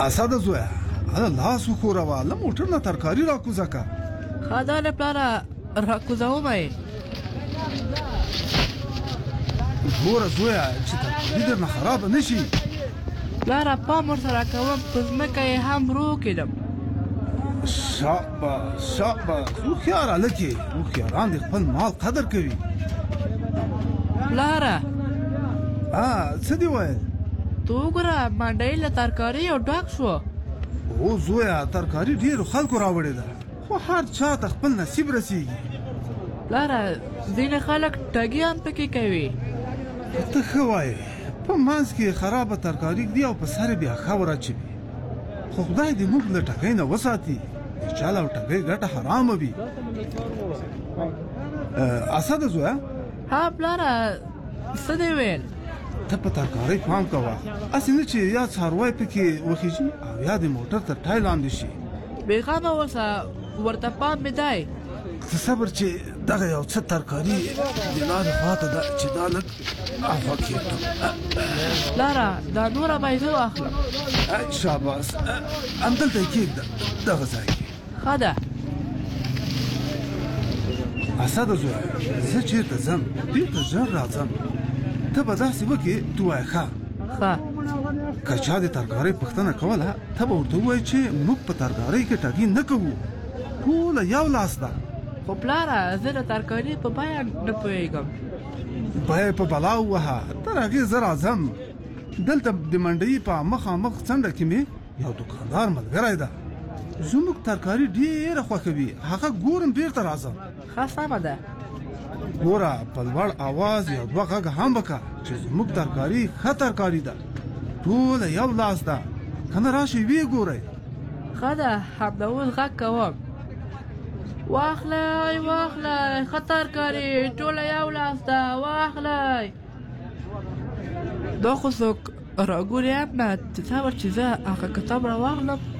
اسد زویا انا لاس وخوروا له موټر نه ترکاری را کوزه کا خدا نه پلاره را کوزه مې ګوره زویا چې ترکاری درنه خراب نشي پلاره پام ورسره کوم په ځمکه یې هم رو کړم شاباس هوښیار هلکې هوښیاران د خپل مال قدر کوي پلاره څه دې ویل ته وګوره منډۍ له ترکاري یو ډک شو او زویا ترکاري ډېرو خلکو راوړې ده خو هر چا ته خپل نصیب رسیږي پلاره ځینې خلک ټګي هم پکې کوي ته ښه وایې په منځ کې خرابه ترکاري ږدي او په سر بیا ښه وراچوي خو خدای دې موږ له ټګۍ نه وساتي د چا له ټګۍ ګټه حرامه وي اسده زویا ها پلاره څه دې ویل ته په ترکارۍ پام کوه هسې نه چې یا څاروی پکې وخیږي او یا د موټر تر ټای لاندې شي بېغمه اوسه ورته پام مې دی ته صبر چې دغه یو څه ترکاري د لارې خواته ده چې دا لږ افا کېږدم پلاره دا نوره به یې زه واخلم شاباس همدلته یې کېږده دغه ځای کې ښه ده اسده زویا زه چېرته ځم بېرته ژر راځم ته به داسې وکړې ته وایه ښه که چا د ترکارۍ پوښتنه کوله ته به ورته ووایې چې موږ په ترکارۍ کې ټګي نه کوو ټوله یو لاس ده خو پلاره زه د ترکاري په بیه نه پوهېږم بیه په بلا ووهه تر هغې زه راځم دلته د منډۍ په مخامخ څنډه کې مې یو دوکاندار ملګری ده زموږ ترکاري ډېره خوښوي هغه ګورم بېرته راځم ښه سمه ده ګوره په لوړ اواز یو دوه غږ هم وکړه چې زموږ ترکاري ښه ترکاري ده ټوله یو لاس ده که نه راشئ ویې ګورئ ښه ده همدا اوس غږ کوم واخلئ ښه ترکاري ټوله یو لاس ده واخلئ دا خو څوک راګورې هم نه صبر چې زه هغه کتاب راواخلم